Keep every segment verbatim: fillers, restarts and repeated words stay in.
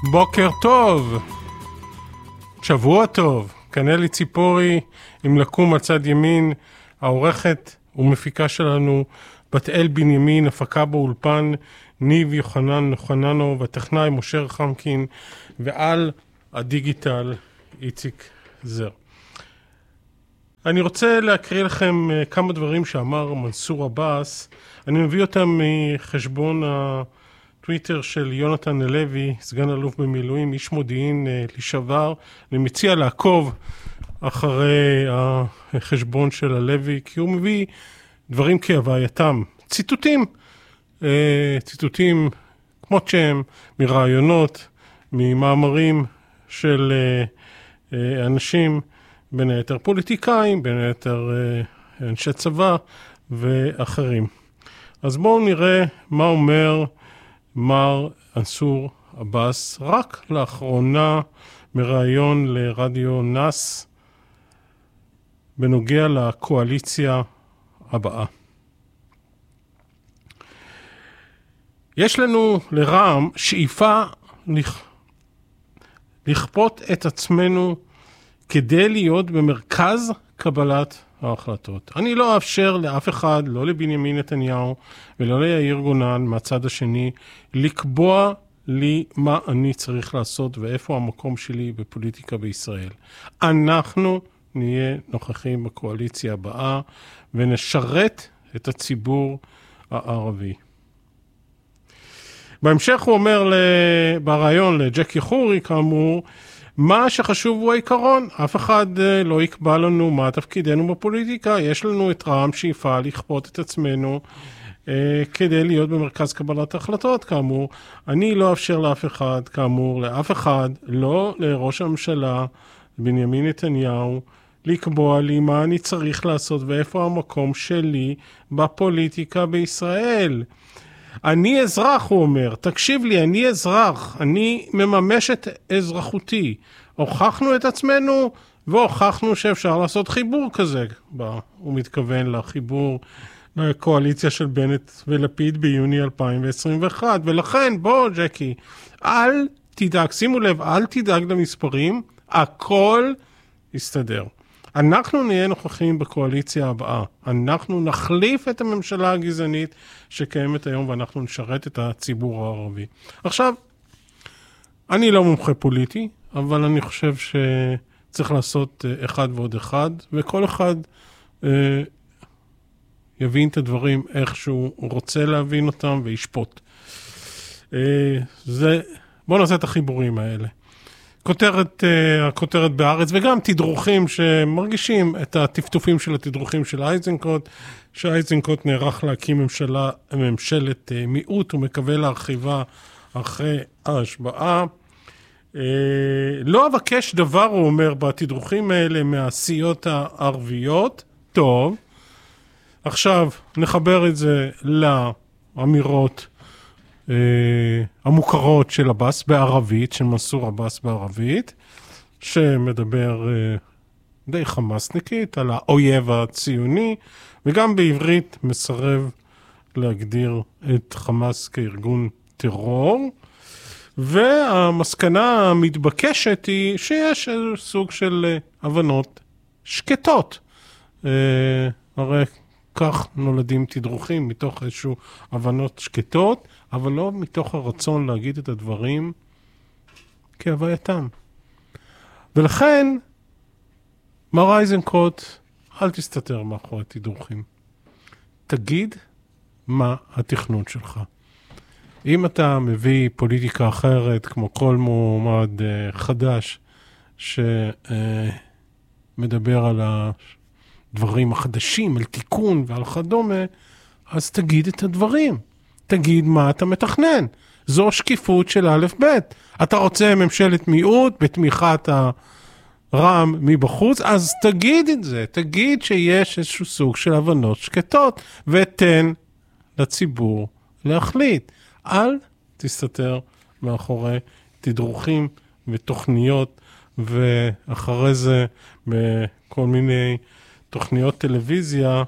בוקר טוב, שבוע טוב, כאן אלי ציפורי עם לקום על צד ימין, העורכת ומפיקה שלנו בת אל בנימין, הפקה באולפן ניב יוחנן נוחננו, והטכנאי משה חמקין, ועל הדיגיטל איציק זר. אני רוצה להקריא לכם כמה דברים שאמר מנסור עבאס. אני מביא אותם מחשבון הטוויטר של יונתן הלוי, סגן אלוף במילואים, איש מודיעין לשעבר. אני מציע לעקוב אחרי החשבון של הלוי, כי הוא מביא דברים כהווייתם. ציטוטים, ציטוטים כמו שהם, מרעיונות, ממאמרים של אנשים, בין היתר פוליטיקאים, בין היתר אנשי צבא ואחרים. אז בואו נראה מה אומר מר מנסור עבאס, רק לאחרונה מראיון לרדיו נאס, בנוגע לקואליציה הבאה. יש לנו לרע"מ שאיפה לכ... לכפות את עצמנו כדי להיות במרכז קבלת ההחלטות. אני לא אאפשר לאף אחד, לא לבנימין נתניהו ולא ליאיר גולן מהצד השני, לקבוע לי מה אני צריך לעשות ואיפה המקום שלי בפוליטיקה בישראל. אנחנו נהיה נוכחים בקואליציה הבאה ונשרת את הציבור הערבי. בהמשך הוא אומר ברעיון לג'קי חורי, כאמור, מה שחשוב הוא העיקרון, אף אחד לא יקבע לנו מה תפקידנו בפוליטיקה, יש לנו את רע"מ שאיפה לכפות את עצמנו אה, כדי להיות במרכז קבלת ההחלטות, כאמור. אני לא אאפשר לאף אחד, כאמור, לאף אחד, לא לראש הממשלה, בנימין נתניהו, לקבוע לי מה אני צריך לעשות ואיפה המקום שלי בפוליטיקה בישראל. אני אזרח, הוא אומר, תקשיב לי, אני אזרח, אני מממש את אזרחותי. הוכחנו את עצמנו והוכחנו שאפשר לעשות חיבור כזה. הוא מתכוון לחיבור לקואליציה של בנט ולפיד ביוני אלפיים עשרים ואחת. ולכן, בוא ג'קי, אל תדאג, שימו לב, אל תדאג למספרים, הכל יסתדר. אנחנו נהיה נוכחים בקואליציה הבאה. אנחנו נחליף את הממשלה הגזענית שקיימת היום, ואנחנו נשרת את הציבור הערבי. עכשיו, אני לא מומחה פוליטי, אבל אני חושב שצריך לעשות אחד ועוד אחד, וכל אחד אה, יבין את הדברים איך שהוא רוצה להבין אותם וישפוט. אה, זה, בואו נעשה את החיבורים האלה. כותרת, הכותרת בארץ, וגם תדרוכים שמרגישים את הטפטופים של התדרוכים של אייזנקוט, שאייזנקוט נערך להקים ממשלה, ממשלת מיעוט, ומקווה להרחיבה אחרי ההשבעה. לא אבקש דבר, הוא אומר, בתדרוכים האלה מהסיעות הערביות. טוב, עכשיו נחבר את זה לאמירות Uh, המוכרות של עבאס בערבית, של מנסור עבאס בערבית, שמדבר uh, די חמאסניקית על האויב הציוני, וגם בעברית מסרב להגדיר את חמאס כארגון טרור. והמסקנה המתבקשת היא שיש איזה סוג של uh, הבנות שקטות. Uh, הרי כך נולדים תדרוכים, מתוך איזשהו הבנות שקטות, אבל לא מתוך הרצון להגיד את הדברים כהווייתם. ולכן, מר אייזנקוט, אל תסתתר מאחורי תדרוכים. תגיד מה התכנון שלך. אם אתה מביא פוליטיקה אחרת, כמו כל מועמד uh, חדש, שמדבר uh, על הדברים החדשים, על תיקון ועל כדומה, אז תגיד את הדברים. תגיד מה אתה מתכנן. זו שקיפות של א' ב'. אתה רוצה ממשלת מיעוט בתמיכת הרע"מ מבחוץ, אז תגיד את זה. תגיד שיש איזשהו סוג של הבנות שקטות, ותן לציבור להחליט. אל תסתתר מאחורי תדרוכים ותוכניות, ואחרי זה בכל מיני תוכניות טלוויזיה,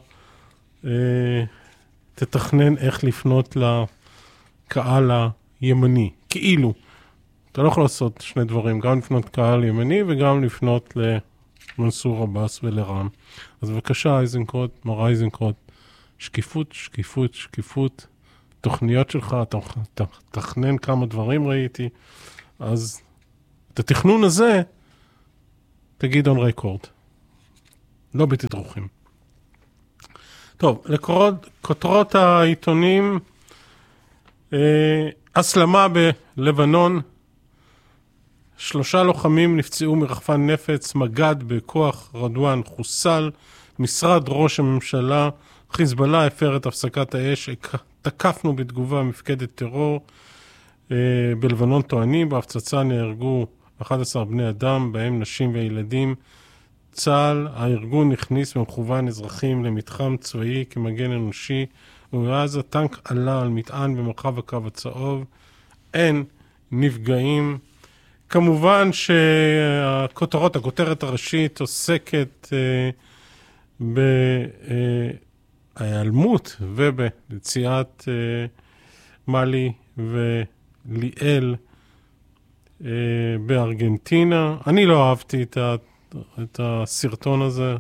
תתכנן איך לפנות לקהל הימני. כאילו, אתה לא יכול לעשות שני דברים, גם לפנות קהל ימני וגם לפנות למנסור עבאס ולרם. אז בבקשה, איזנקוט, מר איזנקוט, שקיפות, שקיפות, שקיפות, תוכניות שלך, תכנן כמה דברים ראיתי, אז את התכנון הזה תגיד on record, לא בתדרוכים. טוב, לכותרות העיתונים, אה, הסלמה בלבנון, שלושה לוחמים נפצעו מרחפן נפץ, מג"ד בכוח רדואן חוסל, משרד ראש הממשלה, חיזבאללה הפר את הפסקת האש, תקפנו בתגובה מפקדת טרור, אה, בלבנון טוענים, בהפצצה נהרגו אחד עשר בני אדם, בהם נשים וילדים, צה"ל, הארגון הכניס במכוון אזרחים למתחם צבאי כמגן אנושי, ואז הטנק עלה על מטען במרחב הקו הצהוב, אין נפגעים. כמובן שהכותרות, הכותרת הראשית עוסקת אה, בהיעלמות וביציאת אה, מלי וליאל אה, בארגנטינה. אני לא אהבתי את ה... את הסרטון הזה,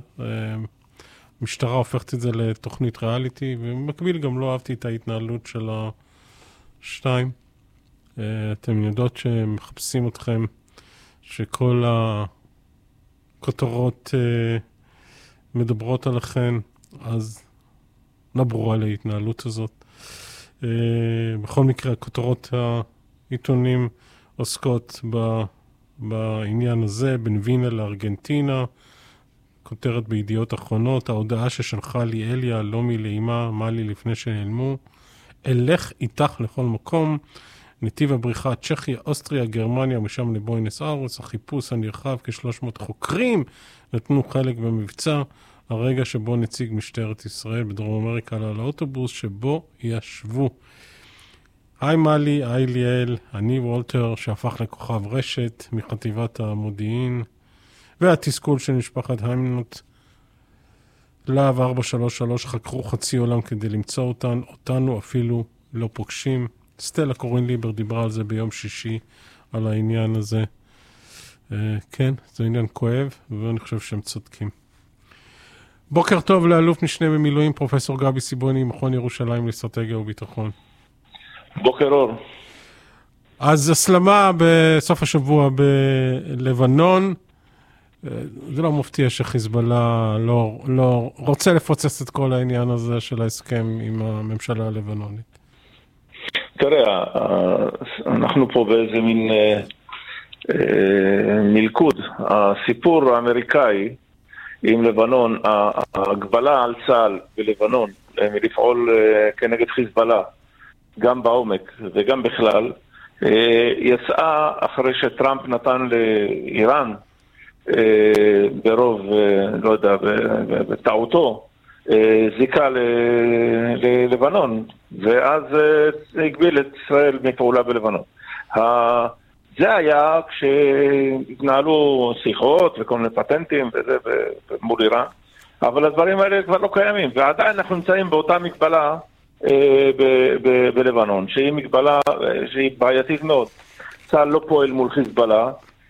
המשטרה הופכת את זה לתוכנית ריאליטי, ובמקביל גם לא אהבתי את ההתנהלות של השתיים. אתם יודעות שמחפשים אתכם, שכל הכותרות מדברות עליכם, אז לא ברורה לי ההתנהלות הזאת. בכל מקרה, הכותרות העיתונים עוסקות ב... בעניין הזה, בין וינה לארגנטינה, כותרת בידיעות אחרונות, ההודעה ששלחה לי אליה, לא מלאימה, מה לי לפני שנעלמו, אלך איתך לכל מקום, נתיב הבריחה, צ'כיה, אוסטריה, גרמניה, משם לבוינס איירס, החיפוש הנרחב, כ-שלוש מאות חוקרים נתנו חלק במבצע, הרגע שבו נציג משטרת ישראל בדרום אמריקה עלה לאוטובוס, שבו ישבו. היי מלי, היי ליאל, אני וולטר שהפך לכוכב רשת מחטיבת המודיעין, והתסכול של משפחת היימנוט. להב ארבע שלוש שלוש חקרו חצי עולם כדי למצוא אותן, אותנו אפילו לא פוגשים. סטלה קורין ליבר דיברה על זה ביום שישי, על העניין הזה. כן, זה עניין כואב, ואני חושב שהם צודקים. בוקר טוב לאלוף משנה במילואים, פרופסור גבי סיבוני, מכון ירושלים לאסטרטגיה וביטחון. בוקר אור. אז הסלמה בסוף השבוע בלבנון, זה לא מפתיע שחיזבאללה לא, לא רוצה לפוצץ את כל העניין הזה של ההסכם עם הממשלה הלבנונית. תראה, אנחנו פה באיזה מין אה, אה, מלכוד. הסיפור האמריקאי עם לבנון, ההגבלה על צה"ל בלבנון מלפעול אה, כנגד חיזבאללה, גם בעומק וגם בכלל, יצאה אחרי שטראמפ נתן לאיראן ברוב, לא יודע, בטעותו, זיקה ללבנון, ואז הגביל את ישראל מפעולה בלבנון. זה היה כשהתנהלו שיחות וכל מיני פטנטים וזה מול איראן, אבל הדברים האלה כבר לא קיימים, ועדיין אנחנו נמצאים באותה מגבלה בלבנון, שהיא מגבלה שהיא בעייתית מאוד. צה"ל לא פועל מול חיזבאללה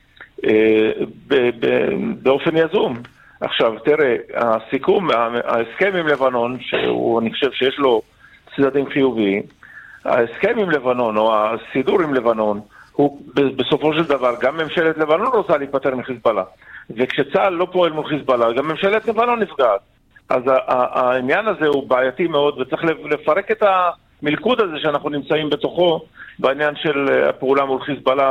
באופן יזום. עכשיו, תראה, הסיכום, ההסכם עם לבנון, שהוא, אני חושב שיש לו צדדים חיוביים, ההסכם עם לבנון, או הסידור עם לבנון, הוא בסופו של דבר, גם ממשלת לבנון רוצה להיפטר מחיזבאללה. וכשצה"ל לא פועל מול חיזבאללה, גם ממשלת לבנון נפגעת. אז העניין הזה הוא בעייתי מאוד, וצריך לפרק את המלכוד הזה שאנחנו נמצאים בתוכו, בעניין של הפעולה מול חיזבאללה,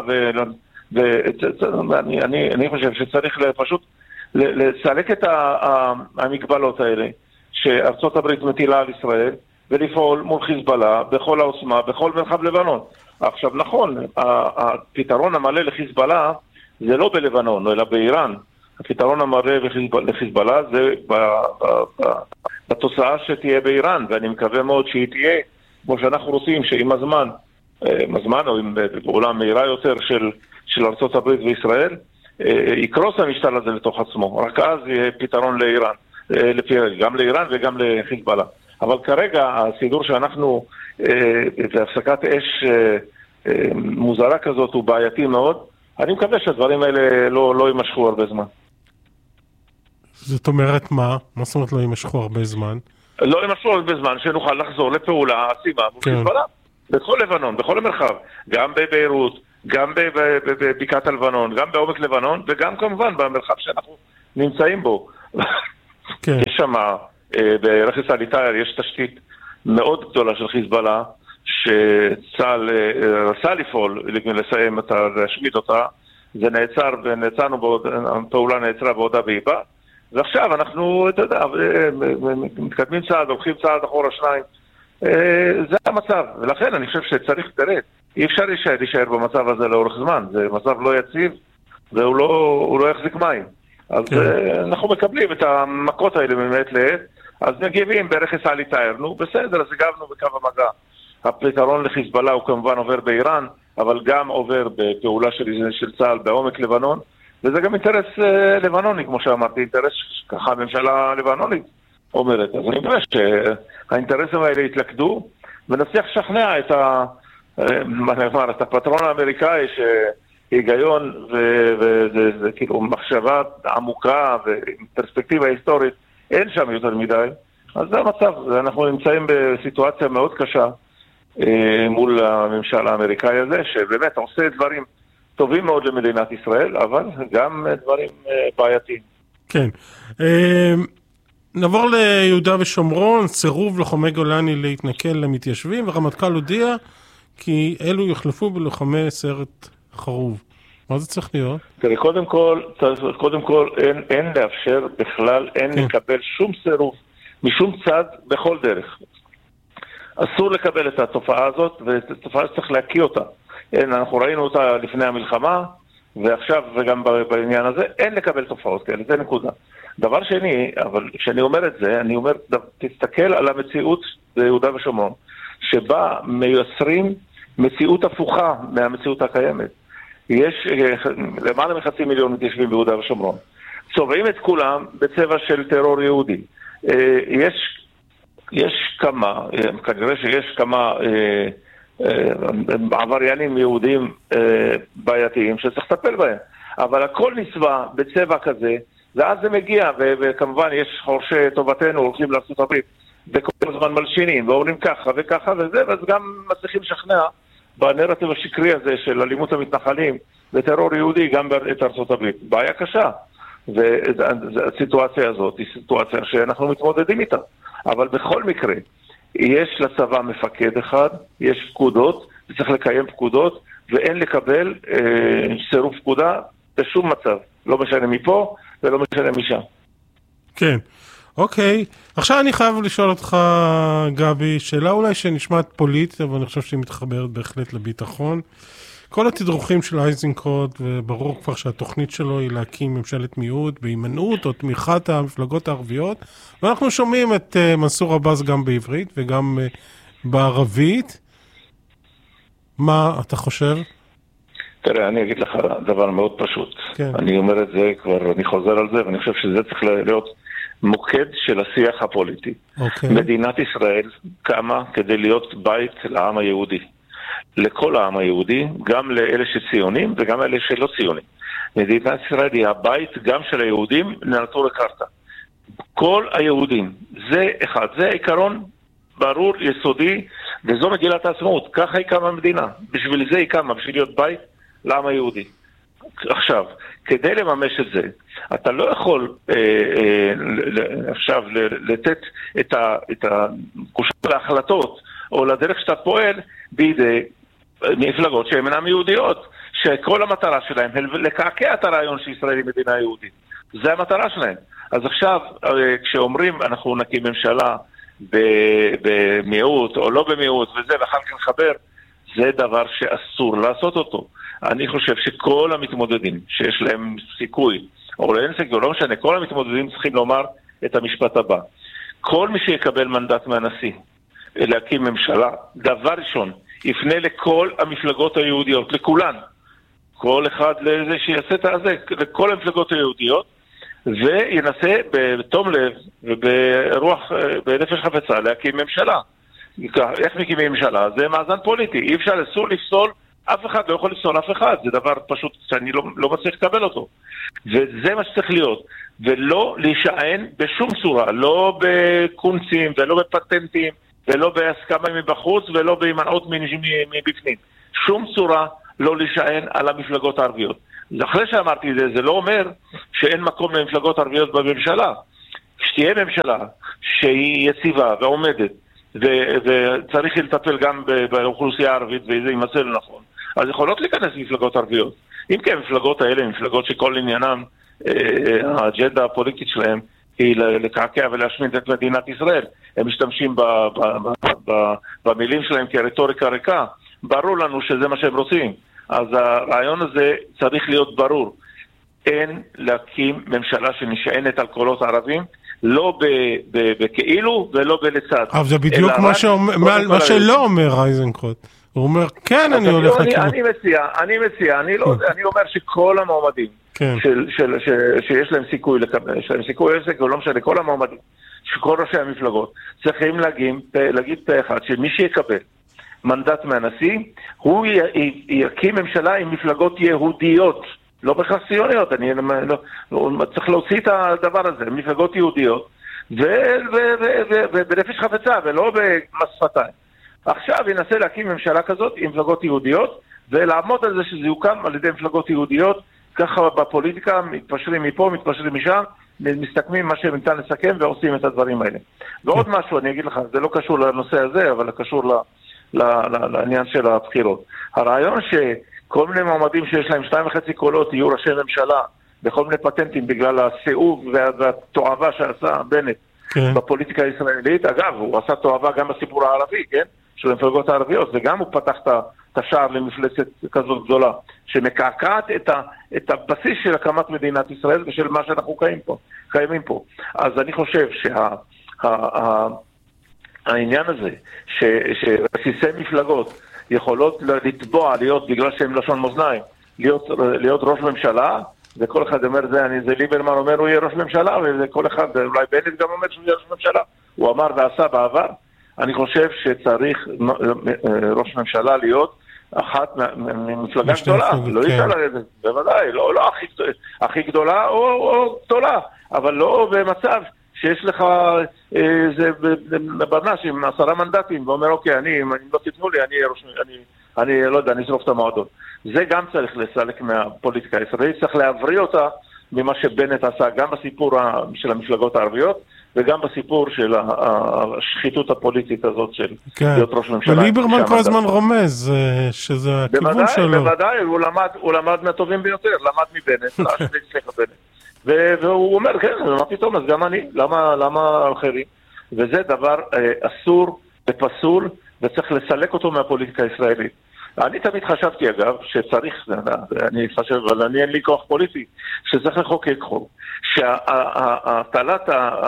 ואני חושב שצריך פשוט לסלק את המגבלות האלה, שארצות הברית מטילה על ישראל, ולפעול מול חיזבאללה בכל העוצמה, בכל מרחב לבנון. עכשיו נכון, הפתרון המלא לחיזבאללה זה לא בלבנון, אלא באיראן. הפתרון המלא לחיזבאללה זה בתוצאה שתהיה באיראן, ואני מקווה מאוד שהיא תהיה, כמו שאנחנו רוצים, שעם הזמן, עם הזמן או עם פעולה מהירה יותר של, של ארצות הברית וישראל, יקרוס המשטר הזה לתוך עצמו. רק אז יהיה פתרון לאיראן, גם לאיראן וגם לחיזבאללה. אבל כרגע הסידור שאנחנו, בהפסקת אש מוזרה כזאת הוא בעייתי מאוד. אני מקווה שהדברים האלה לא, לא יימשכו הרבה זמן. זאת אומרת מה? מה זאת אומרת לא יימשכו הרבה זמן? לא יימשכו הרבה זמן, שנוכל לחזור לפעולה עצימה מול חיזבאללה. בכל לבנון, בכל המרחב. גם בביירות, גם בבקעת הלבנון, גם בעומק לבנון, וגם כמובן במרחב שאנחנו נמצאים בו. כן. יש שם, ברכס אל-עטאר, יש תשתית מאוד גדולה של חיזבאללה, שצה"ל רצה לפעול, לסיים אותה, להשמיד אותה. זה נעצר, ונעצרנו, הפעולה נעצרה בעודה באיבה. ועכשיו אנחנו, אתה יודע, מתקדמים צעד, הולכים צעד אחורה שניים. זה המצב, ולכן אני חושב שצריך לתראת. אי אפשר להישאר במצב הזה לאורך זמן. זה מצב לא יציב, והוא לא, הוא לא יחזיק מים. אז אנחנו מקבלים את המכות האלה ממעת לעת, אז נגיבים ברכס אל-עטאר. נו, בסדר, אז הגבנו בקו המגע. הפתרון לחיזבאללה הוא כמובן עובר באיראן, אבל גם עובר בפעולה של, של צה"ל בעומק לבנון, וזה גם אינטרס אה, לבנוני, כמו שאמרתי, אינטרס ככה הממשלה הלבנונית אומרת. אז אני חושב שהאינטרסים האלה יתלכדו, ונצליח לשכנע את, ה, אה, את הפטרון האמריקאי שהיגיון וזה כאילו מחשבה עמוקה ופרספקטיבה היסטורית, אין שם יותר מדי. אז זה המצב, אנחנו נמצאים בסיטואציה מאוד קשה, מול הממשל האמריקאי הזה, שבאמת עושה דברים טובים מאוד למדינת ישראל, אבל גם דברים בעייתיים. כן. נעבור ליהודה ושומרון, סירוב לוחמי גולני להתנכל למתיישבים, ורמטכ"ל הודיע כי אלו יוחלפו בלוחמי סיירת חרוב. מה זה צריך להיות? תראי, קודם כל, קודם כל אין, אין לאפשר בכלל, אין כן. לקבל שום סירוב משום צד בכל דרך. אסור לקבל את התופעה הזאת, ואת התופעה שצריך להקיא אותה. אין, אנחנו ראינו אותה לפני המלחמה, ועכשיו וגם בעניין הזה, אין לקבל תופעות כאלה, זה נקודה. דבר שני, אבל כשאני אומר את זה, אני אומר, תסתכל על המציאות ביהודה ושומרון, שבה מייצרים מציאות הפוכה מהמציאות הקיימת. יש למעלה מחצי מיליון מתיישבים ביהודה ושומרון. צובעים את כולם בצבע של טרור יהודי. יש... יש כמה, כנראה שיש כמה אה, אה, עבריינים יהודים אה, בעייתיים שצריך לטפל בהם. אבל הכל נצבע בצבע כזה, ואז זה מגיע, ו- וכמובן יש חורשי טובתנו, הולכים לארצות הברית, וכל הזמן מלשינים, ואומרים ככה וככה וזה, ואז גם מצליחים לשכנע בנרטיב השקרי הזה של אלימות המתנחלים וטרור יהודי גם את ארצות הברית. בעיה קשה, והסיטואציה הזאת היא סיטואציה שאנחנו מתמודדים איתה. אבל בכל מקרה, יש לצבא מפקד אחד, יש פקודות, וצריך לקיים פקודות, ואין לקבל אה, סירוב פקודה בשום מצב. לא משנה מפה ולא משנה משם. כן, אוקיי. עכשיו אני חייב לשאול אותך, גבי, שאלה אולי שנשמעת פוליטית, אבל אני חושב שהיא מתחברת בהחלט לביטחון. כל התדרוכים של איזנקוט, וברור כבר שהתוכנית שלו היא להקים ממשלת מיעוט בהימנעות או תמיכת המפלגות הערביות, ואנחנו שומעים את uh, מנסור עבאס גם בעברית וגם uh, בערבית. מה אתה חושב? תראה, אני אגיד לך דבר מאוד פשוט. כן. אני אומר את זה כבר, אני חוזר על זה, ואני חושב שזה צריך להיות מוקד של השיח הפוליטי. אוקיי. מדינת ישראל קמה כדי להיות בית לעם היהודי. לכל העם היהודי, גם לאלה שציונים וגם לאלה שלא ציונים. מדינת ישראל היא הבית גם של היהודים לנטורי קרתא. כל היהודים, זה אחד, זה עיקרון ברור, יסודי, וזו מגילת העצמאות. ככה היא קמה המדינה. בשביל זה היא קמה, בשביל להיות בית לעם היהודי. עכשיו, כדי לממש את זה, אתה לא יכול אה, אה, עכשיו לתת את, ה, את הקושה להחלטות, או לדרך שאתה פועל בידי מפלגות שהן אינן יהודיות, שכל המטרה שלהם היא לקעקע את הרעיון שישראל היא מדינה יהודית. זה המטרה שלהם. אז עכשיו, כשאומרים אנחנו נקים ממשלה במיעוט או לא במיעוט וזה, ואחר כך נחבר, זה דבר שאסור לעשות אותו. אני חושב שכל המתמודדים שיש להם סיכוי, או אין סיכוי, לא משנה, כל המתמודדים צריכים לומר את המשפט הבא. כל מי שיקבל מנדט מהנשיא להקים ממשלה, דבר ראשון, יפנה לכל המפלגות היהודיות, לכולן. כל אחד לזה שיעשה את הזה, לכל המפלגות היהודיות, וינסה בתום לב וברוח, בנפש חפצה להקים ממשלה. איך מקימים ממשלה? זה מאזן פוליטי. אי אפשר, אסור לפסול אף אחד לא יכול לפסול אף אחד, זה דבר פשוט שאני לא, לא מצליח לקבל אותו. וזה מה שצריך להיות. ולא להישען בשום צורה, לא בקונצים ולא בפטנטים, ולא בהסכמה מבחוץ ולא בהימנעות מבפנים. שום צורה לא להישען על המפלגות הערביות. אחרי שאמרתי את זה, זה לא אומר שאין מקום למפלגות ערביות בממשלה. שתהיה ממשלה שהיא יציבה ועומדת, ו- וצריך לטפל גם באוכלוסייה הערבית, וזה יימצא לנכון. אז יכולות להיכנס מפלגות ערביות. אם כן, המפלגות האלה, מפלגות שכל עניינם, האג'נדה הפוליטית שלהם, היא לקעקע ולהשמיד את מדינת ישראל. הם משתמשים ב- ב- ב- ב- במילים שלהם כרטוריקה ריקה. ברור לנו שזה מה שהם רוצים. אז הרעיון הזה צריך להיות ברור. אין להקים ממשלה שנשענת על קולות ערבים, לא בכאילו ולא בלצד. אבל זה בדיוק מה שלא אומר אייזנקוט. הוא אומר, כן, אני הולך לכיוון. אני מציע, אני מציע, אני אומר שכל המועמדים שיש להם סיכוי לקבל, יש להם סיכוי עסק, או לא משנה, כל המועמדים, שכל ראשי המפלגות, צריכים להגיד פה אחד, שמי שיקבל מנדט מהנשיא, הוא יקים ממשלה עם מפלגות יהודיות, לא בכך ציוניות, אני לא, צריך להוציא את הדבר הזה, מפלגות יהודיות, ובנפש חפצה, ולא במספתיים. עכשיו ינסה להקים ממשלה כזאת עם מפלגות יהודיות, ולעמוד על זה שזה יוקם על ידי מפלגות יהודיות, ככה בפוליטיקה, מתפשרים מפה, מתפשרים משם, מסתכמים מה שניתן לסכם, ועושים את הדברים האלה. ועוד משהו, אני אגיד לך, זה לא קשור לנושא הזה, אבל קשור לעניין של הבחירות. הרעיון שכל מיני מועמדים שיש להם שתיים וחצי קולות יהיו ראשי ממשלה, בכל מיני פטנטים בגלל הסיאוב והתועבה שעשה בנט כן. בפוליטיקה הישראלית. אגב, הוא עשה תועבה גם בסיפור הערבי, כן? של המפלגות הערביות, וגם הוא פתח את השער למפלצת כזאת גדולה, שמקעקעת את, ה, את הבסיס של הקמת מדינת ישראל ושל מה שאנחנו קיימים פה. קיימים פה. אז אני חושב שה... ה, ה, העניין הזה, שרסיסי מפלגות יכולות לתבוע, להיות בגלל שהם לשון מאזניים, להיות, להיות ראש ממשלה, וכל אחד אומר זה, אני, זה ליברמן אומר הוא יהיה ראש ממשלה, וכל אחד, אולי בנט גם אומר שהוא יהיה ראש ממשלה, הוא אמר ועשה בעבר. אני חושב שצריך ראש ממשלה להיות אחת ממפלגה גדולה, לא יצא לרדת, בוודאי, לא, לא הכי, הכי גדולה או, או גדולה, אבל לא במצב שיש לך איזה בנש עם עשרה מנדטים, ואומר אוקיי, אני, אם לא תתנו לי, אני, אני, אני לא יודע, אני אשרוף את המועדון. זה גם צריך לסלק מהפוליטיקה הישראלית, צריך להבריא אותה ממה שבנט עשה, גם בסיפור של המפלגות הערביות, וגם בסיפור של השחיתות הפוליטית הזאת של להיות ראש ממשלה. וליברמן כל הזמן רומז שזה הכיוון שלו. בוודאי, הוא למד מהטובים ביותר, למד מבנט, לא שצליח בנט. והוא אומר, כן, מה פתאום, אז גם אני, למה אחרים? וזה דבר אסור ופסול, וצריך לסלק אותו מהפוליטיקה הישראלית. אני תמיד חשבתי, אגב, שצריך, אני חושב, אבל אני אין לי כוח פוליטי, שצריך לחוקק חוק, שהטלת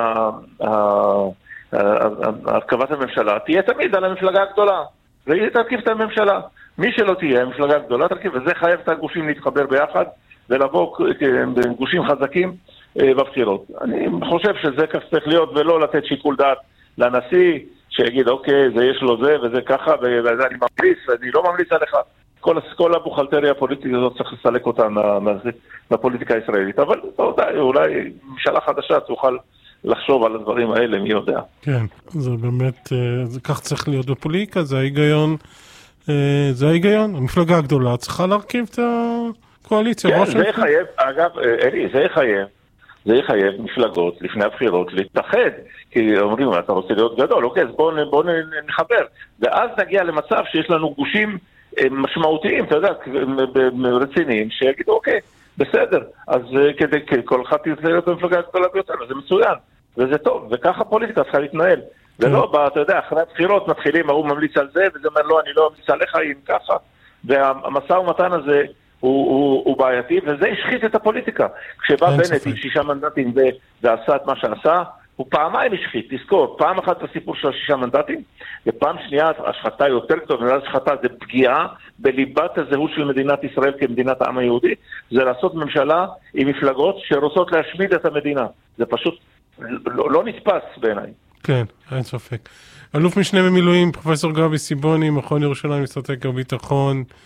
הרכבת הממשלה תהיה תמיד על המפלגה הגדולה, והיא תרכיב את הממשלה. מי שלא תהיה, המפלגה הגדולה תרכיב, וזה חייב את הגושים להתחבר ביחד, ולבוא גושים חזקים בבחירות. אני חושב שזה כך צריך להיות, ולא לתת שיקול דעת לנשיא, שיגיד, אוקיי, זה יש לו זה, וזה ככה, וזה אני ממליץ, ואני לא ממליץ עליך. כל, כל הבוכלטריה הפוליטית הזאת צריך לסלק אותה מהפוליטיקה הישראלית. אבל אולי, אולי ממשלה חדשה תוכל לחשוב על הדברים האלה, מי יודע. כן, זה באמת, זה כך צריך להיות בפוליטיקה, זה ההיגיון, זה ההיגיון. המפלגה הגדולה צריכה להרכיב את הקואליציה. כן, זה יחייב, אגב, אלי, זה יחייב. זה יחייב מפלגות לפני הבחירות להתאחד, כי אומרים, אתה רוצה להיות גדול, אוקיי, אז בואו בוא נחבר. ואז נגיע למצב שיש לנו גושים משמעותיים, אתה יודע, רציניים, שיגידו, אוקיי, בסדר, אז כדי כל אחד תרצה להיות במפלגה גדולה ביותר, זה מצוין, וזה טוב, וככה פוליטיקה צריכה להתנהל. ולא, אתה יודע, אחרי הבחירות מתחילים, הוא ממליץ על זה, וזה אומר, לא, אני לא ממליץ עליך, אם ככה. והמשא ומתן הזה, הוא, הוא, הוא בעייתי, וזה השחית את הפוליטיקה. כשבא בנט עם שישה מנדטים ועשה את מה שעשה, הוא פעמיים השחית, תזכור, פעם אחת הסיפור של השישה מנדטים, ופעם שנייה השחתה יותר טוב, ואז השחתה זה פגיעה בליבת הזהות של מדינת ישראל כמדינת העם היהודי, זה לעשות ממשלה עם מפלגות שרוצות להשמיד את המדינה. זה פשוט לא, לא נתפס בעיניי. כן, אין ספק. אלוף משנה במילואים, פרופסור גבי סיבוני, מכון ירושלים אסטרטגיה וביטחון,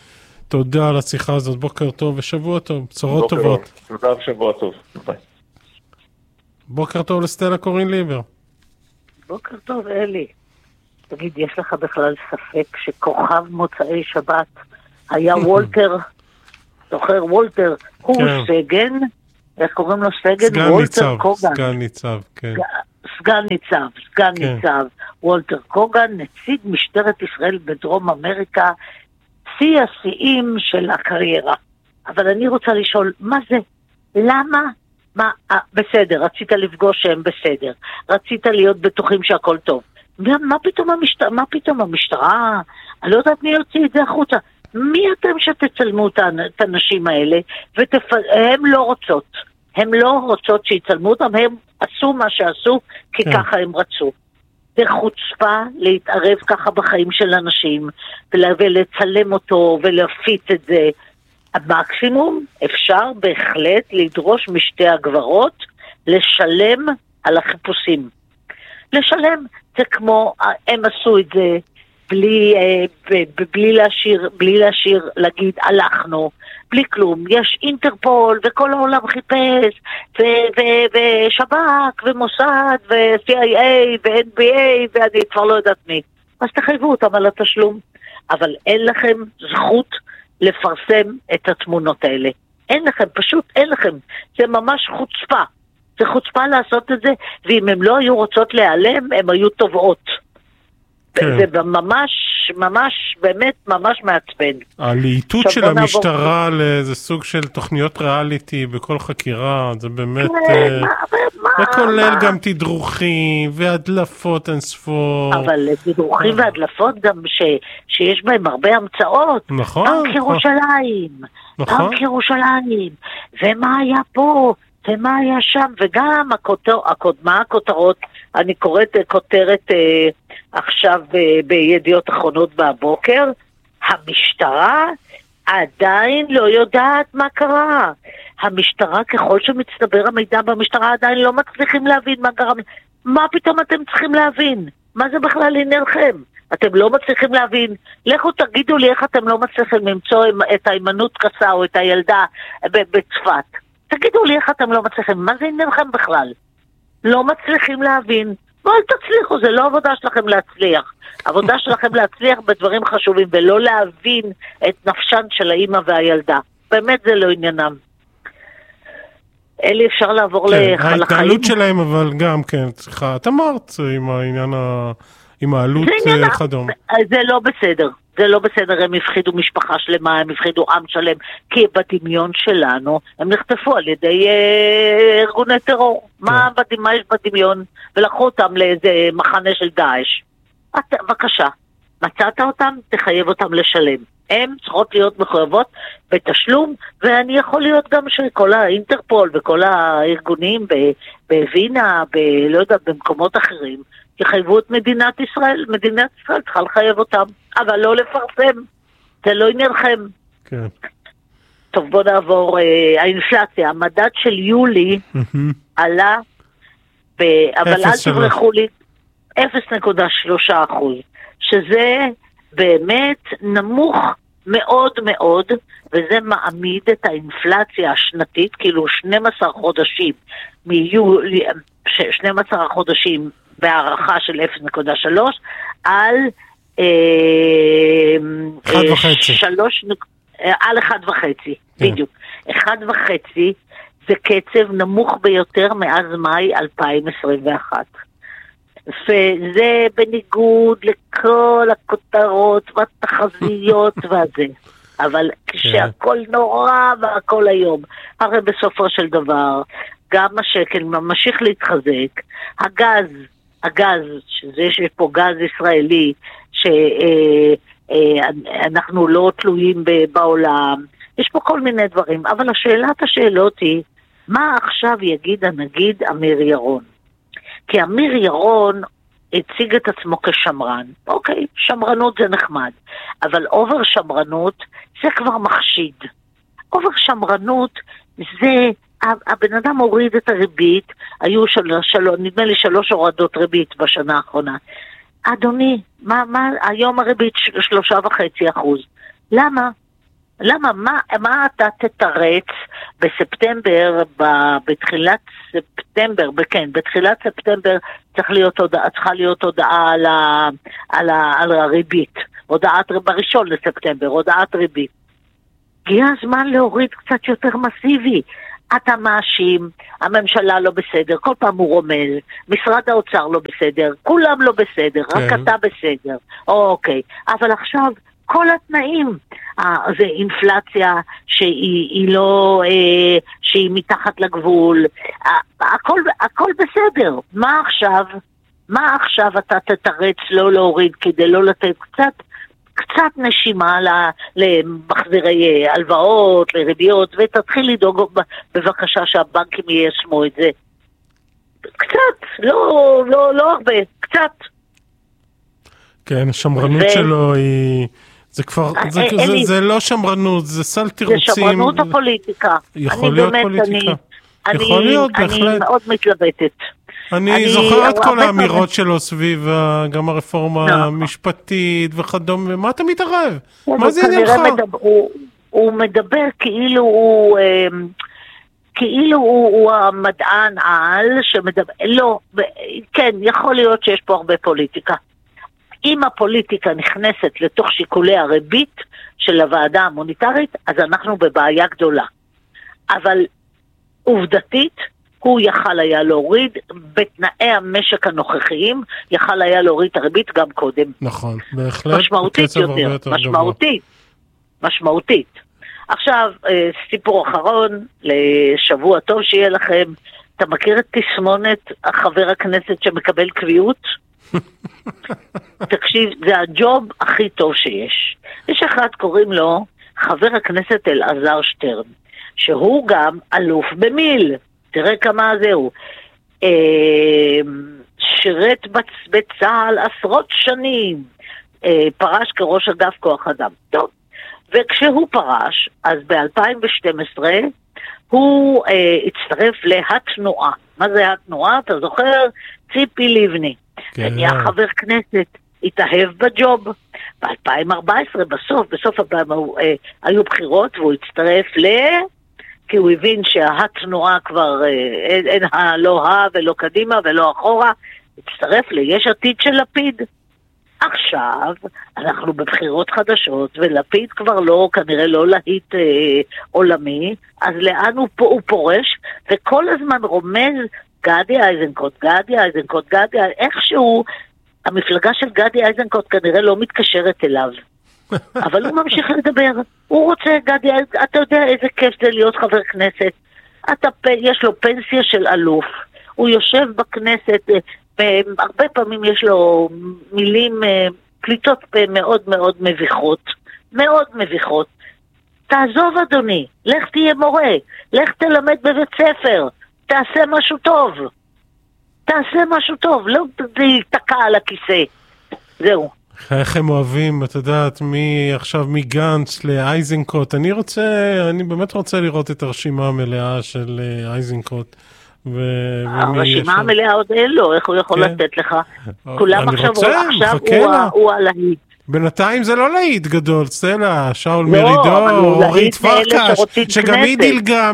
תודה על השיחה הזאת, בוקר טוב ושבוע טוב, בשורות טובות. תודה ושבוע טוב, ביי. בוקר טוב לסטלה קורין ליבר. בוקר טוב, אלי. תגיד, יש לך בכלל ספק שכוכב מוצאי שבת היה וולטר, זוכר וולטר, הוא סגן, איך קוראים לו סגן? וולטר קוגן. סגן ניצב, כן. סגן ניצב, סגן ניצב, וולטר קוגן, נציג משטרת ישראל בדרום אמריקה, שיא השיאים של הקריירה. אבל אני רוצה לשאול, מה זה? למה? מה, אה, בסדר, רצית לפגוש שהם בסדר, רצית להיות בטוחים שהכל טוב. מה, מה פתאום המשטרה, מה פתאום המשטרה? אני לא יודעת מי יוציא את זה החוצה. מי אתם שתצלמו את האנשים האלה, והם לא רוצות. הם לא רוצות שיצלמו אותם, הם עשו מה שעשו, כי כן. ככה הם רצו. זה חוצפה להתערב ככה בחיים של אנשים, ולצלם אותו ולהפיץ את זה. המקסימום אפשר בהחלט לדרוש משתי הגברות לשלם על החיפושים. לשלם, זה כמו, הם עשו את זה בלי, בלי להשאיר, בלי להשאיר להגיד הלכנו, בלי כלום. יש אינטרפול וכל העולם חיפש, ושב"כ ומוסד ו-סי איי איי ו-אן בי איי ואני כבר לא יודעת מי. אז תחייבו אותם על התשלום. אבל אין לכם זכות לפרסם את התמונות האלה. אין לכם, פשוט אין לכם. זה ממש חוצפה. זה חוצפה לעשות את זה, ואם הם לא היו רוצות להיעלם, הם היו טובעות. כן. זה ממש, ממש, באמת ממש מעצבן. הלהיטות של המשטרה לאיזה סוג של תוכניות ריאליטי בכל חקירה, זה באמת... כן, זה כולל גם תדרוכים והדלפות אינספור. אבל תדרוכים והדלפות גם ש, שיש בהם הרבה המצאות. נכון. בנק ירושלים. נכון. בנק ירושלים. ומה היה פה? ומה היה שם? וגם הכותר, מה הכותרות? אני קוראת כותרת אה, עכשיו אה, בידיעות אחרונות בבוקר. המשטרה עדיין לא יודעת מה קרה. המשטרה, ככל שמצטבר המידע במשטרה, עדיין לא מצליחים להבין מה קרה. מה פתאום אתם צריכים להבין? מה זה בכלל עניינכם? אתם לא מצליחים להבין. לכו תגידו לי איך אתם לא מצליחים למצוא את האימנות קסה או את הילדה בצפת. תגידו לי איך אתם לא מצליחים. מה זה עניינכם בכלל? לא מצליחים להבין. בואו תצליחו, זה לא עבודה שלכם להצליח. עבודה שלכם להצליח בדברים חשובים, ולא להבין את נפשן של האמא והילדה. באמת זה לא עניינם. אלי, אפשר לעבור כן, לחיים? ההתנהלות שלהם, אבל גם, כן, צריכה, את אמרת עם העניין, ה... עם העלות חדום. זה לא בסדר. זה לא בסדר, הם הפחידו משפחה שלמה, הם הפחידו עם שלם, כי בדמיון שלנו הם נחטפו על ידי אה, ארגוני טרור. כן. מה, בדמ... מה יש בדמיון? ולקחו אותם לאיזה מחנה של דאעש. את, בבקשה, מצאת אותם, תחייב אותם לשלם. הם צריכות להיות מחויבות בתשלום, ואני יכול להיות גם שכל האינטרפול וכל הארגונים בווינה, ב- לא יודע, במקומות אחרים, יחייבו את מדינת ישראל. מדינת ישראל צריכה לחייב אותם, אבל לא לפרסם. זה לא עניינכם. כן. טוב, בוא נעבור. אה, האינפלציה, המדד של יולי עלה, ב- אבל אל תברחו לי, אפס נקודה שלוש אחוז, שזה באמת נמוך מאוד מאוד, וזה מעמיד את האינפלציה השנתית, כאילו שנים עשר חודשים, מיולי, שנים עשר חודשים בהערכה של אפס נקודה שלוש, על אחד וחצי. שלוש, על אחד וחצי, בדיוק. אחד וחצי זה קצב נמוך ביותר מאז מאי אלפיים עשרים ואחת. וזה בניגוד לכל הכותרות והתחזיות והזה. אבל כשהכל נורא והכל היום, הרי בסופו של דבר, גם השקל ממשיך להתחזק, הגז, הגז, שזה שיש פה גז ישראלי, שאנחנו לא תלויים בעולם, יש פה כל מיני דברים, אבל השאלת השאלות היא, מה עכשיו יגיד הנגיד אמיר ירון? כי אמיר ירון הציג את עצמו כשמרן. אוקיי, שמרנות זה נחמד, אבל אובר שמרנות זה כבר מחשיד. אובר שמרנות זה, הבן אדם הוריד את הריבית, היו של, של, נדמה לי שלוש הורדות ריבית בשנה האחרונה. אדוני, מה, מה, היום הריבית שלושה וחצי אחוז. למה? למה? מה, מה אתה תתרץ בספטמבר, ב, בתחילת ספטמבר, כן, בתחילת ספטמבר צריך להיות הודעה, צריכה להיות הודעה על, ה, על, ה, על הריבית, הודעת בראשון לספטמבר, הודעת ריבית. הגיע הזמן להוריד קצת יותר מסיבי. אתה מאשים, הממשלה לא בסדר, כל פעם הוא רומז, משרד האוצר לא בסדר, כולם לא בסדר, כן. רק אתה בסדר. אוקיי, אבל עכשיו כל התנאים, זה אינפלציה שהיא לא, שהיא מתחת לגבול, הכל, הכל בסדר. מה עכשיו? מה עכשיו אתה תתרץ לא להוריד כדי לא לתת קצת, קצת נשימה למחזירי הלוואות, לריביות, ותתחיל לדאוג בבקשה שהבנקים יישמו את זה. קצת, לא, לא, לא הרבה, קצת. כן, השמרנות ו... שלו היא... זה כבר, זה, זה, זה, זה לא שמרנות, זה סל תירוצים. זה שמרנות הפוליטיקה. יכול להיות באמת, פוליטיקה. אני, יכול אני, להיות, אני בהחלט. אני מאוד מתלבטת. אני, אני זוכר את כל האמירות שלו סביב גם הרפורמה המשפטית וכדומה. מה אתה מתערב? מה זה עניינך? הוא, הוא מדבר כאילו הוא... כאילו הוא, הוא המדען על שמדבר... לא, כן, יכול להיות שיש פה הרבה פוליטיקה. אם הפוליטיקה נכנסת לתוך שיקולי הריבית של הוועדה המוניטרית, אז אנחנו בבעיה גדולה. אבל עובדתית, הוא יכל היה להוריד, בתנאי המשק הנוכחיים, יכל היה להוריד את הריבית גם קודם. נכון, בהחלט. משמעותית יותר, יותר, משמעותית. משמעותית. עכשיו, סיפור אחרון, לשבוע טוב שיהיה לכם, אתה מכיר את תסמונת חבר הכנסת שמקבל קביעות? תקשיב, זה הג'וב הכי טוב שיש. יש אחד קוראים לו חבר הכנסת אלעזר שטרן, שהוא גם אלוף במיל. תראה כמה זהו. שירת בצהל עשרות שנים, פרש כראש אגף כוח אדם. טוב. וכשהוא פרש, אז ב-אלפיים ושתים עשרה, הוא הצטרף להתנועה. מה זה התנועה? אתה זוכר? ציפי לבני. נהיה חבר כנסת, התאהב בג'וב. ב-אלפיים וארבע עשרה, בסוף, בסוף הבא, היו בחירות, והוא הצטרף ל... כי הוא הבין שהתנועה כבר אין, אין לא ה ולא קדימה ולא אחורה, הצטרף ליש עתיד של לפיד. עכשיו אנחנו בבחירות חדשות, ולפיד כבר לא, כנראה לא להיט אה, עולמי, אז לאן הוא, הוא פורש, וכל הזמן רומז גדי איזנקוט, גדי איזנקוט, גדי, איכשהו המפלגה של גדי איזנקוט כנראה לא מתקשרת אליו. אבל הוא ממשיך לדבר, הוא רוצה, גדי, אתה יודע איזה כיף זה להיות חבר כנסת, אתה, יש לו פנסיה של אלוף, הוא יושב בכנסת, הרבה פעמים יש לו מילים, פליטות פה מאוד מאוד מביכות, מאוד מביכות. תעזוב אדוני, לך תהיה מורה, לך תלמד בבית ספר, תעשה משהו טוב, תעשה משהו טוב, לא תתקע על הכיסא, זהו. איך הם אוהבים, את יודעת, מי עכשיו מגנץ לאייזנקוט, אני רוצה, אני באמת רוצה לראות את הרשימה המלאה של אייזנקוט. הרשימה המלאה עוד אין לו, איך הוא יכול לתת לך? כולם עכשיו הוא הלהיט. בינתיים זה לא להיט גדול, סטלה, שאול מרידור, אורית פרקש, שגם היא דילגה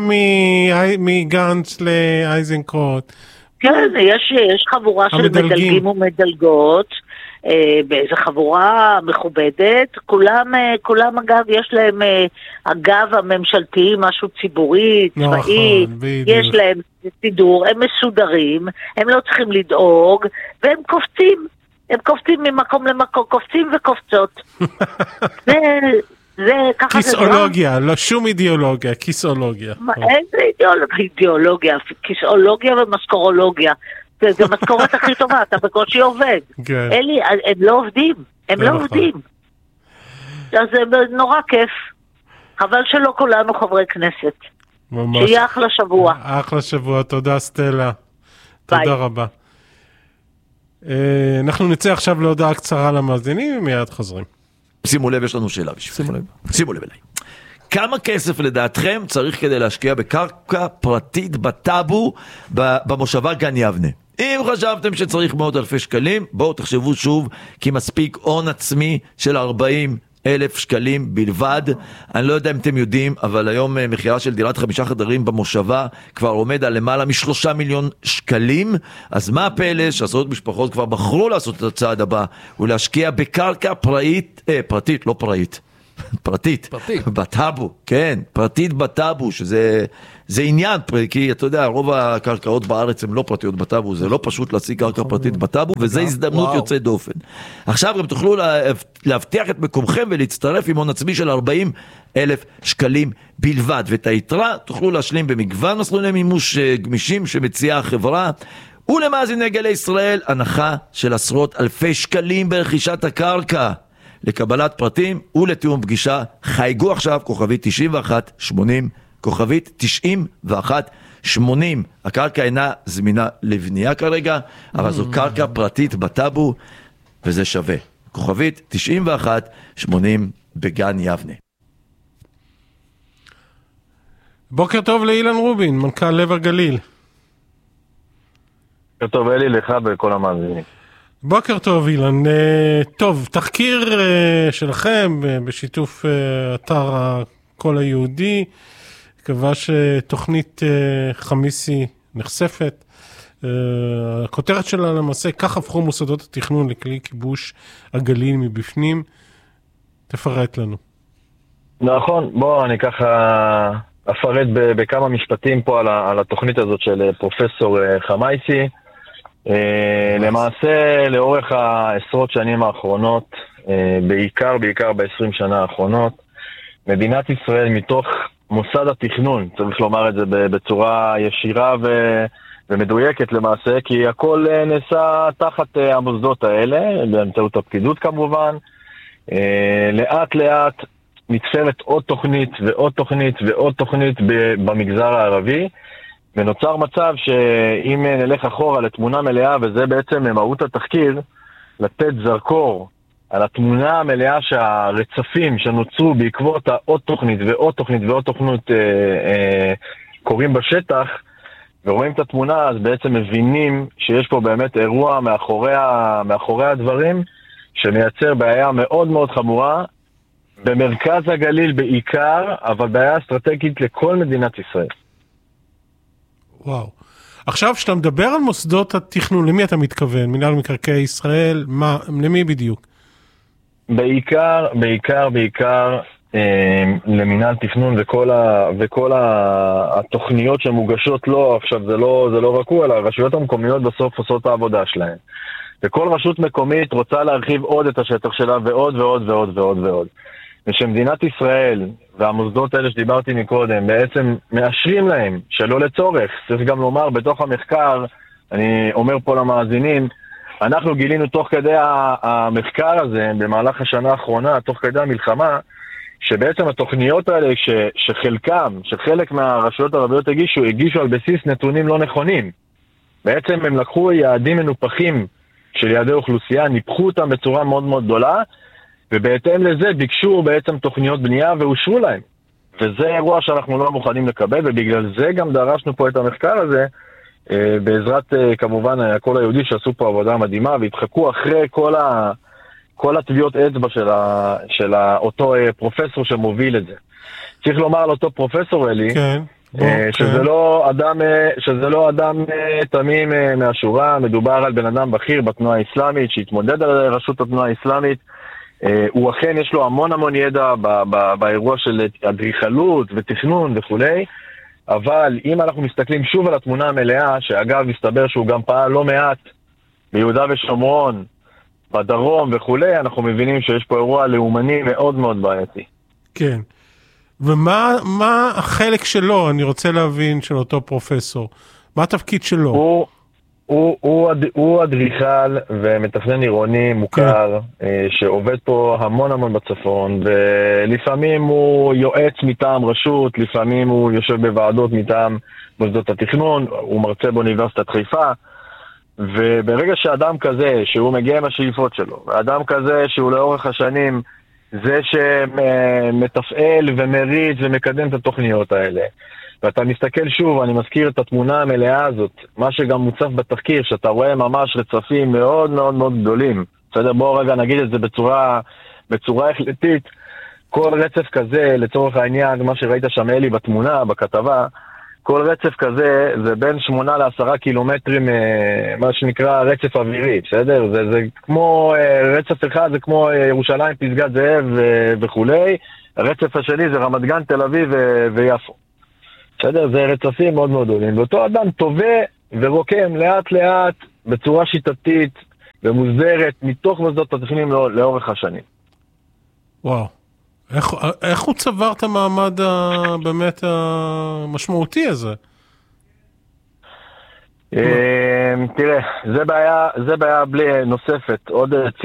מגנץ לאייזנקוט. כן, יש חבורה של מדלגים ומדלגות, באיזו חבורה מכובדת, כולם, כולם אגב, יש להם אגב הממשלתי, משהו ציבורי, צבאי, יש להם סידור, הם מסודרים, הם לא צריכים לדאוג, והם קופצים, הם קופצים ממקום למקום, קופצים וקופצות. זה, זה ככה זה דבר. כיסאולוגיה, לא שום אידיאולוגיה, כיסאולוגיה. איזה אידיאולוגיה, כיסאולוגיה ומשכורולוגיה. זה המשכורת הכי טובה, אתה בקושי עובד. אלי, הם לא עובדים, הם לא עובדים. אז זה נורא כיף. חבל שלא כולנו חברי כנסת. שיהיה אחלה שבוע. אחלה שבוע, תודה סטלה. תודה רבה. אנחנו נצא עכשיו להודעה קצרה למאזינים, ומיד חוזרים. שימו לב, יש לנו שאלה. שימו לב. שימו לב אליי. כמה כסף לדעתכם צריך כדי להשקיע בקרקע פרטית בטאבו במושבה גן יבנה? אם חשבתם שצריך מאות אלפי שקלים, בואו תחשבו שוב, כי מספיק הון עצמי של ארבעים אלף שקלים בלבד. אני לא יודע אם אתם יודעים, אבל היום מחירה של דירת חמישה חדרים במושבה כבר עומד על למעלה משלושה מיליון שקלים. אז מה הפלא שעשרות משפחות כבר בחרו לעשות את הצעד הבא ולהשקיע בקרקע פרטית, אה, פרטית, לא פרטית, פרטית, פרטית. בטאבו, כן, פרטית בטאבו, שזה זה עניין, כי אתה יודע, רוב הקרקעות בארץ הן לא פרטיות בטאבו, זה לא פשוט להשיג קרקע פרטית בטאבו, וזה הזדמנות יוצאת דופן. עכשיו גם תוכלו להבטיח את מקומכם ולהצטרף עם הון עצמי של ארבעים אלף שקלים בלבד, ואת היתרה תוכלו להשלים במגוון מסלולי מימוש גמישים שמציעה החברה, ולמאזיני גלי ישראל הנחה של עשרות אלפי שקלים ברכישת הקרקע. לקבלת פרטים ולתיאום פגישה חייגו עכשיו כוכבית תשעים ואחת שמונים, כוכבית תשעים ואחת שמונים. הקרקע אינה זמינה לבנייה כרגע, אבל זו קרקע פרטית בטאבו וזה שווה. כוכבית תשעים ואחת שמונים בגן יבנה. בוקר טוב לאילן רובין, מנכ"ל לב הגליל. בוקר טוב אלי, לך וכל המאזינים. בוקר טוב אילן. טוב, תחקיר שלכם בשיתוף אתר הקול היהודי קבע שתוכנית חמיסי נחשפת. הכותרת שלה למעשה, כך הפכו מוסדות התכנון לכלי כיבוש הגליל מבפנים. תפרט לנו. נכון, בוא אני ככה אפרט בכמה משפטים פה על התוכנית הזאת של פרופסור חמייסי. למעשה לאורך העשרות שנים האחרונות, בעיקר בעיקר ב-עשרים שנה האחרונות, מדינת ישראל מתוך מוסד התכנון, צריך לומר את זה בצורה ישירה ו... ומדויקת למעשה, כי הכל נעשה תחת המוסדות האלה, באמצעות הפקידות כמובן, לאט לאט נתפרת עוד תוכנית ועוד תוכנית ועוד תוכנית במגזר הערבי, ונוצר מצב שאם נלך אחורה לתמונה מלאה, וזה בעצם מהות התחקיר, לתת זרקור על התמונה המלאה שהרצפים שנוצרו בעקבות העוד תוכנית ועוד תוכנית ועוד תוכנית אה, אה, קוראים בשטח, ורואים את התמונה, אז בעצם מבינים שיש פה באמת אירוע מאחורי, מאחורי הדברים, שמייצר בעיה מאוד מאוד חמורה, במרכז הגליל בעיקר, אבל בעיה אסטרטגית לכל מדינת ישראל. וואו. עכשיו, שאתה מדבר על מוסדות התכנון, למי אתה מתכוון? מינהל מקרקעי ישראל, מה, למי בדיוק? בעיקר, בעיקר, בעיקר אה, למינהל תכנון וכל, ה, וכל ה, התוכניות שמוגשות לו, עכשיו זה לא, זה לא רק הוא, אלא הרשויות המקומיות בסוף עושות את העבודה שלהן. וכל רשות מקומית רוצה להרחיב עוד את השטח שלה ועוד ועוד ועוד ועוד ועוד. ושמדינת ישראל והמוסדות האלה שדיברתי מקודם בעצם מאשרים להם שלא לצורך. צריך גם לומר בתוך המחקר, אני אומר פה למאזינים, אנחנו גילינו תוך כדי המחקר הזה במהלך השנה האחרונה, תוך כדי המלחמה, שבעצם התוכניות האלה ש, שחלקם, שחלק מהרשויות הערביות הגישו, הגישו על בסיס נתונים לא נכונים. בעצם הם לקחו יעדים מנופחים של יעדי אוכלוסייה, ניפחו אותם בצורה מאוד מאוד גדולה, ובהתאם לזה ביקשו בעצם תוכניות בנייה ואושרו להם. וזה אירוע שאנחנו לא מוכנים לקבל, ובגלל זה גם דרשנו פה את המחקר הזה, בעזרת כמובן הקול היהודי שעשו פה עבודה מדהימה, והתחקו אחרי כל, ה, כל הטביעות אצבע של, ה, של ה, אותו פרופסור שמוביל את זה. צריך לומר על אותו פרופסור אלי, כן. שזה לא אדם, שזה לא אדם תמים מהשורה, מדובר על בן אדם בכיר בתנועה האסלאמית, שהתמודד על ראשות התנועה האסלאמית, הוא אכן יש לו המון המון ידע באירוע של אדריכלות ותכנון וכולי, אבל אם אנחנו מסתכלים שוב על התמונה המלאה, שאגב מסתבר שהוא גם פעל לא מעט ביהודה ושומרון, בדרום וכולי, אנחנו מבינים שיש פה אירוע לאומני מאוד מאוד בעייתי. כן. ומה מה החלק שלו, אני רוצה להבין, של אותו פרופסור? מה התפקיד שלו? הוא, הוא, הוא, הוא אדריכל ומתכנן עירוני מוכר, כן. שעובד פה המון המון בצפון, ולפעמים הוא יועץ מטעם רשות, לפעמים הוא יושב בוועדות מטעם מוסדות התכנון, הוא מרצה באוניברסיטת חיפה, וברגע שאדם כזה, שהוא מגיע עם השאיפות שלו, ואדם כזה שהוא לאורך השנים, זה שמתפעל ומריץ ומקדם את התוכניות האלה. ואתה מסתכל שוב, אני מזכיר את התמונה המלאה הזאת, מה שגם מוצף בתחקיר, שאתה רואה ממש רצפים מאוד מאוד מאוד גדולים. בסדר, בואו רגע נגיד את זה בצורה בצורה החלטית, כל רצף כזה, לצורך העניין, מה שראית שם אלי בתמונה, בכתבה, כל רצף כזה זה בין שמונה לעשרה קילומטרים, מה שנקרא רצף אווירי, בסדר? זה, זה כמו רצף אחד, זה כמו ירושלים, פסגת זאב וכולי. הרצף השני זה רמת גן, תל אביב ויפו. בסדר? זה רצפים מאוד מאוד גדולים. ואותו אדם טובה ורוקם לאט לאט, בצורה שיטתית ומוסדרת, מתוך מוסדות התכנון לא, לאורך השנים. וואו. איך, איך הוא צבר את המעמד באמת המשמעותי הזה? תראה, זה בעיה, זה בעיה בלי נוספת. עוד